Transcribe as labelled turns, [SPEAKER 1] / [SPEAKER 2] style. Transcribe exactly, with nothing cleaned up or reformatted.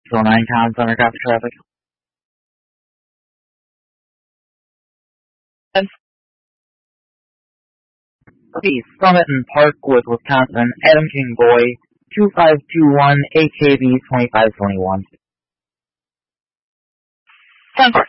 [SPEAKER 1] So nine times under copy traffic. Please, Summit and Parkwood, Wisconsin, Adam King Boy, two five two one, A K B twenty-five twenty-one.
[SPEAKER 2] Concord.